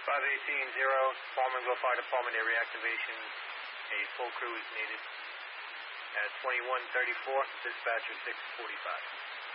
518-0, Farmersville Fire Department, air reactivation. A full crew is needed. At 2134, dispatcher 645.